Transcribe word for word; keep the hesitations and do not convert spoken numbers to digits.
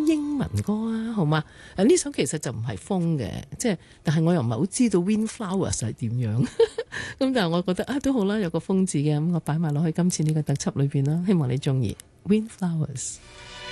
英文歌啊，好嘛？誒呢首其實就唔係風嘅，即係但係我又唔係好知道 Windflowers 係點樣，咁但係我覺得啊都好啦，有個風字嘅，咁我擺埋落去今次呢個特輯裏邊啦，希望你中意 Windflowers。